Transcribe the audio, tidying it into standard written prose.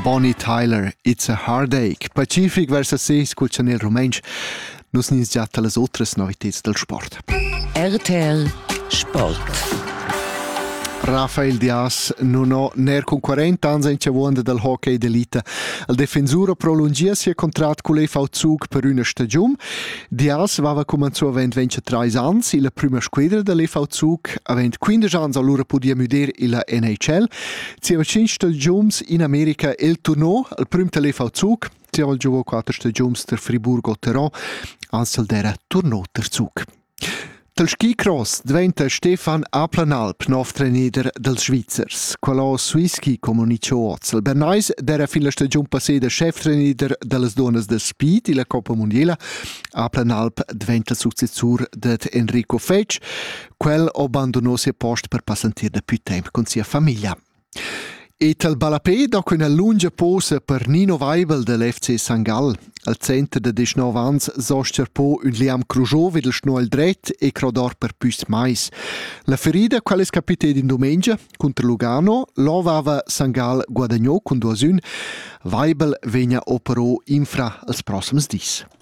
Bonnie Tyler, It's a Heartache. Pacific versus 6 col Chanel Romensch. Nus nis già alle otras novitets del sport. RTL Sport. Rafael Diaz non ha ner con 40 anni in chavonda del hockey d'elite. Il difensore prolungia sia contratto con l'EV Zug per una stagione. Diaz aveva cominciato avendo 23 anni in la prima squadra dell'EV Zug, avendo 15 anni allora podia mudare in la NHL. Sia 5 stagioni in America e il tornò al primo dell'EV Zug. Sia il gioco 4 stagioni per Friburgo-Terran, anzi era tornò del Zug. Del skicross diventa Stefan Aplanalp nov trainer dels Svizzers. Quello Swisski comunicò il Bernais era fin la stagione passata chef trainer delle donne del speed in la Coppa Mondiale. Aplanalp diventa il successore di Enrico Fetsch. Quel abbandonò sia posto per passare più tempo con sia famiglia. E il Balapé dopo una lunga pausa per Nino Weibel dell'FC St. Gall. Al centro de 19 anni soscerpò un Liam Crujot vedel schnoi dret e crodor per pus mais. La ferida, quale scapite in domenica contro Lugano, lo aveva St. Gall guadagnò con 2-1. Weibel vegna operò infra als prossims dis.